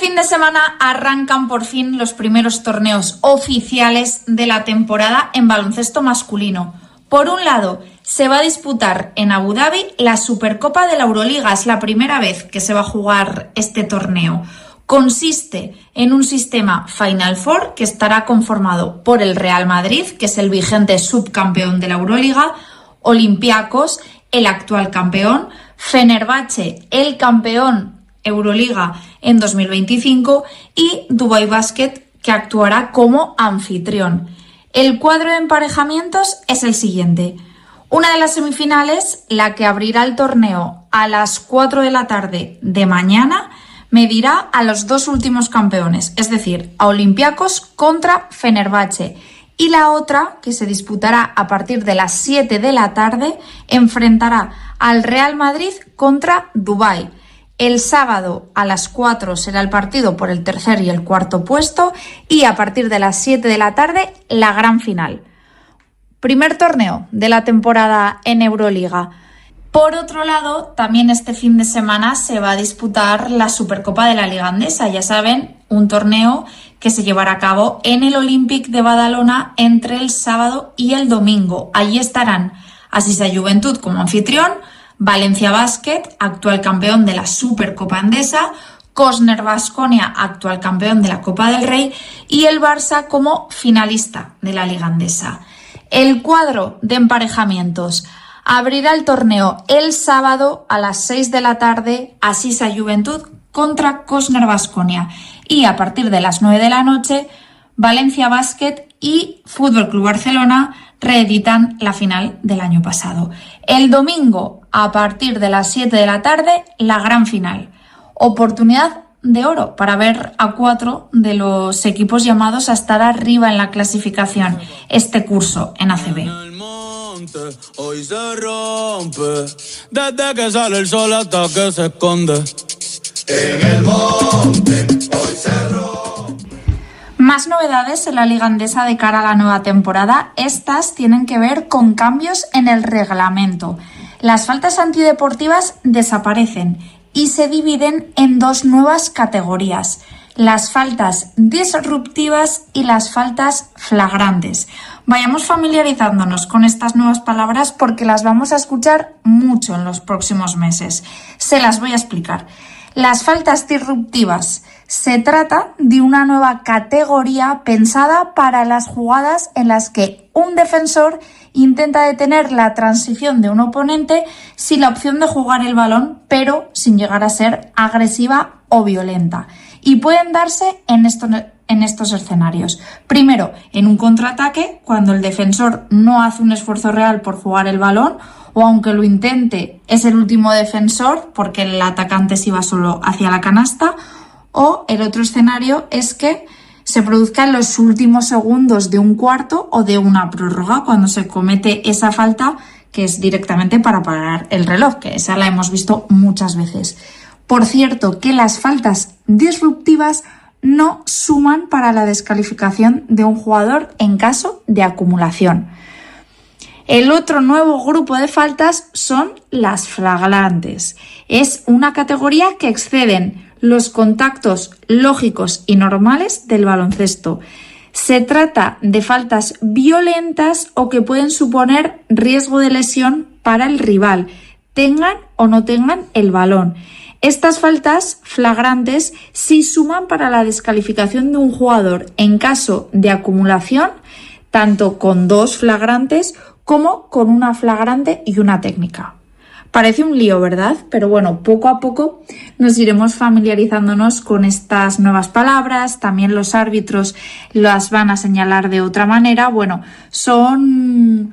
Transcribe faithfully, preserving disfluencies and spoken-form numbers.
fin de semana arrancan por fin los primeros torneos oficiales de la temporada en baloncesto masculino. Por un lado, se va a disputar en Abu Dhabi la Supercopa de la Euroliga. Es la primera vez que se va a jugar este torneo. Consiste en un sistema Final Four que estará conformado por el Real Madrid, que es el vigente subcampeón de la Euroliga, Olympiacos, el actual campeón, Fenerbahce, el campeón Euroliga en dos mil veinticinco, y Dubai Basket, que actuará como anfitrión. El cuadro de emparejamientos es el siguiente. Una de las semifinales, la que abrirá el torneo a las cuatro de la tarde de mañana, medirá a los dos últimos campeones, es decir, a Olympiacos contra Fenerbahce. Y la otra, que se disputará a partir de las siete de la tarde, enfrentará al Real Madrid contra Dubái. El sábado a las cuatro será el partido por el tercer y el cuarto puesto, y a partir de las siete de la tarde la gran final. Primer torneo de la temporada en Euroliga. Por otro lado, también este fin de semana se va a disputar la Supercopa de la Liga Endesa. Ya saben, un torneo que se llevará a cabo en el Olympic de Badalona entre el sábado y el domingo. Allí estarán Asisa Juventud como anfitrión, Valencia Basket, actual campeón de la Supercopa Endesa, Cosner Baskonia, actual campeón de la Copa del Rey, y el Barça como finalista de la Liga Endesa. El cuadro de emparejamientos abrirá el torneo el sábado a las seis de la tarde, Asisa Juventud contra Cosner Baskonia, y a partir de las nueve de la noche, Valencia Basket y Fútbol Club Barcelona reeditan la final del año pasado. El domingo, a partir de las siete de la tarde, la gran final. Oportunidad de oro para ver a cuatro de los equipos llamados a estar arriba en la clasificación este curso en A C B. Hoy se rompe, desde que sale el sol hasta que se esconde. En el monte, hoy se rompe. Más novedades en la Liga Endesa de cara a la nueva temporada. Estas tienen que ver con cambios en el reglamento. Las faltas antideportivas desaparecen y se dividen en dos nuevas categorías: las faltas disruptivas y las faltas flagrantes. Vayamos familiarizándonos con estas nuevas palabras porque las vamos a escuchar mucho en los próximos meses. Se las voy a explicar. Las faltas disruptivas. Se trata de una nueva categoría pensada para las jugadas en las que un defensor intenta detener la transición de un oponente sin la opción de jugar el balón, pero sin llegar a ser agresiva o violenta. Y pueden darse en estos, en estos escenarios. Primero, en un contraataque, cuando el defensor no hace un esfuerzo real por jugar el balón, o aunque lo intente, es el último defensor porque el atacante se va solo hacia la canasta. O el otro escenario es que se produzca en los últimos segundos de un cuarto o de una prórroga, cuando se comete esa falta que es directamente para parar el reloj, que esa la hemos visto muchas veces. Por cierto, que las faltas disruptivas no suman para la descalificación de un jugador en caso de acumulación. El otro nuevo grupo de faltas son las flagrantes. Es una categoría que exceden los contactos lógicos y normales del baloncesto. Se trata de faltas violentas o que pueden suponer riesgo de lesión para el rival, tengan o no tengan el balón. Estas faltas flagrantes sí suman para la descalificación de un jugador en caso de acumulación, tanto con dos flagrantes como con una flagrante y una técnica. Parece un lío, ¿verdad? Pero bueno, poco a poco nos iremos familiarizándonos con estas nuevas palabras. También los árbitros las van a señalar de otra manera. Bueno, son